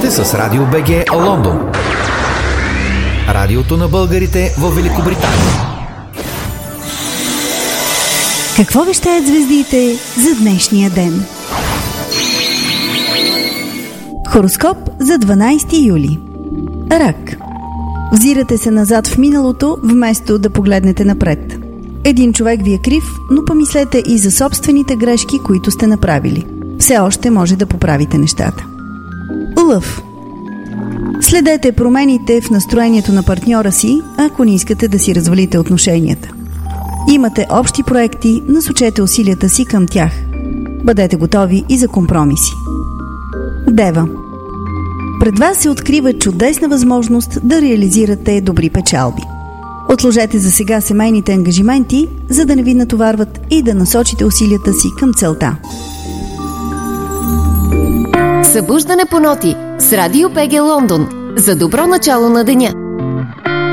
сте с Радио БГ Лондон. Радиото на българите в Великобритания. Какво вещаят звездите за днешния ден? Хороскоп за 12 юли. Рак. Взирате се назад в миналото, вместо да погледнете напред. Един човек ви е крив, но помислете и за собствените грешки, които сте направили. Все още може да поправите нещата. Лъв. Следете промените в настроението на партньора си, ако не искате да си развалите отношенията. Имате общи проекти, насочете усилията си към тях. Бъдете готови и за компромиси. Дева. Пред вас се открива чудесна възможност да реализирате добри печалби. Отложете за сега семейните ангажименти, за да не ви натоварват и да насочите усилията си към целта. Събуждане по ноти с Радио БГ Лондон. За добро начало на деня.